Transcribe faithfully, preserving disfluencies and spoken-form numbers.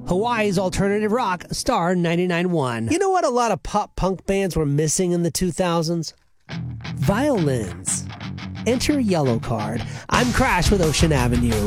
Hawaii's alternative rock, Star ninety-nine point one. You know what a lot of pop-punk bands were missing in the two thousands? Violins. Enter Yellow Card. I'm Crash with Ocean Avenue.